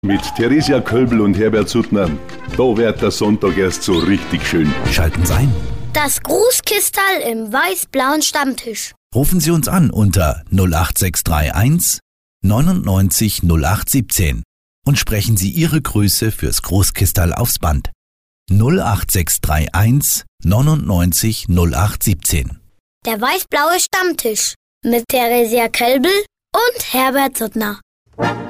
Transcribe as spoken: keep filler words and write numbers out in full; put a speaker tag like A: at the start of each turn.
A: Mit Theresia Kölbl und Herbert Suttner. Da wird der Sonntag erst so richtig schön.
B: Schalten Sie ein.
C: Das Grußkistal im weiß-blauen Stammtisch.
B: Rufen Sie uns an unter null acht sechs drei eins neunundneunzig null acht siebzehn und sprechen Sie Ihre Grüße fürs Großkistal aufs Band. null acht sechs drei eins neunundneunzig null acht siebzehn.
C: Der weiß-blaue Stammtisch mit Theresia Kölbl und Herbert Suttner.